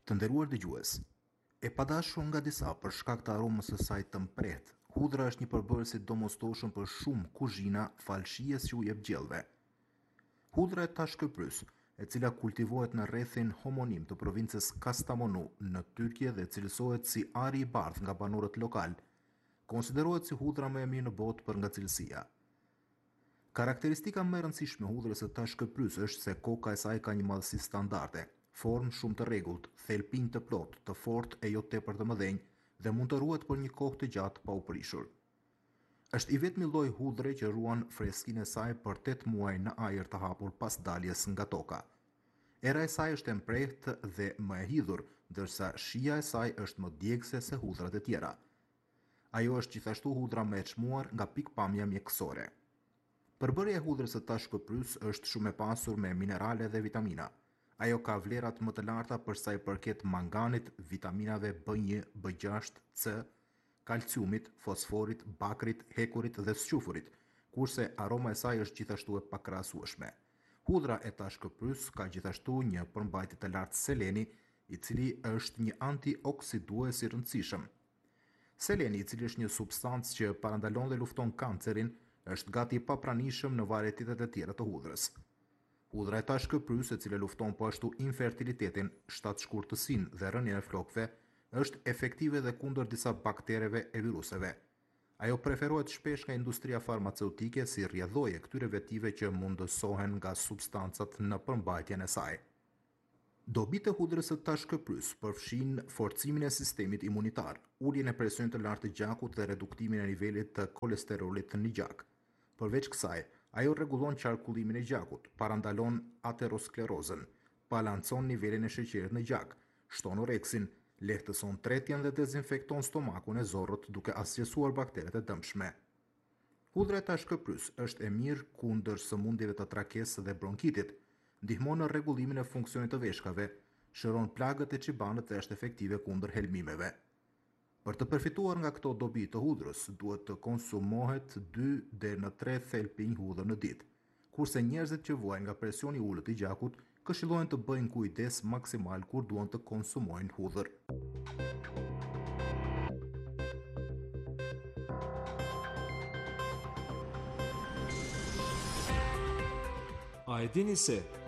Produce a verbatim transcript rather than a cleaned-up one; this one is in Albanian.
Të nderuar dëgjues, e padashur nga disa për shkak të aromës së saj të mprehtë, hudhra është një përbërës i domosdoshëm për shumë kuzhina falshijes që u jep gjellëve. Hudhra e tashkëprys, e cila kultivohet në rrethin homonim të provincës Kastamonu në Tyrkje dhe cilësohet si ari i bardhë nga banorët lokal, konsiderohet si hudhra më e mirë në botë për ngacilësia. Karakteristika më e rëndësishme e hudhrës së tashkëprys është se koka e saj ka një madhësi standarde, formë shumë të rregullt, thelpinj të plotë, të fortë e jo tepër të mëdhenj dhe mund të ruhet për një kohë të gjatë pa u prishur. Është i vetmi lloj hudhre që ruan freskinë e saj për tetë muaj në ajër të hapur pas daljes nga toka. Era e saj është e mprehtë dhe më e hidhur, ndërsa shija e saj është më djegëse se hudhrat e tjera. Ajo është gjithashtu hudhra më e çmuar nga pikpamja mjekësore. Përbërja e hudhrës së tashkëprys është shumë e pasur me minerale dhe vitamina. Ajo ka vlerat më të larta për sa i përket manganit, vitaminave B një, B gjashtë, C, kalciumit, fosforit, bakrit, hekurit dhe sqyfurit, kurse aroma e saj është gjithashtu e pakrahasueshme. Hudhra e tashkëprys ka gjithashtu një përmbajtje të lartë seleni, i cili është një antioksidues i rëndësishëm. Seleni, i cili është një substancë që parandalon dhe lufton kancerin, është gati i papranishëm në varietete të tjera të hudhrës. Hudhra e tashkëprys, e cila lufton po ashtu infertilitetin, shtatshkurtësinë dhe rënien e flokëve, është efektive dhe kundër disa baktereve e viruseve. Ajo preferohet shpesh nga industria farmaceutike si rrjedhoje këtyre vetive që mundësohen nga substancat në përmbajtjen e saj. Dobitë e hudhrës së tashkëprys përfshin forcimin e sistemit imunitar, uljen e presionit të lartë të gjakut dhe reduktimin e nivelit të kolesterolit në gjak. Përveç kësaj, ajo rregullon qarkullimin e gjakut, parandalon aterosklerozën, balancon nivelin e sheqerit në gjak, shton oreksin, lehtëson tretjen dhe dezinfekton stomakun e zorrët duke asgjësuar bakteret e dëmshme. Hudhra e tashkëprys është e mirë kundër sëmundjeve të trakesë dhe bronkitit, ndihmon në rregullimin e funksionit të veshkave, shëron plagët e qibanët dhe është efektive kundër helmimeve. Për të përfituar nga këto dobi të hudhrës, duhet të konsumohet dy deri në tre thelpinj hudhër në ditë, kurse njerëzit që vuajnë nga presioni i ulët i gjakut këshillohen të bëjnë kujdes maksimal kur duan të konsumojnë hudhër. A e dini se